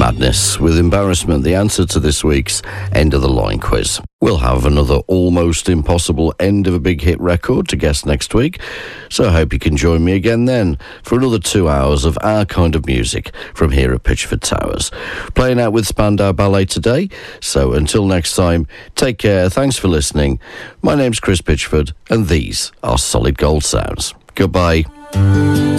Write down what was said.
Madness with Embarrassment, the answer to this week's End of the Line quiz. We'll have another almost impossible end of a big hit record to guess next week, so I hope you can join me again then for another 2 hours of our kind of music from here at Pitchford Towers. Playing out with Spandau Ballet today, so until next time, take care, thanks for listening. My name's Chris Pitchford, and these are Solid Gold Sounds. Goodbye.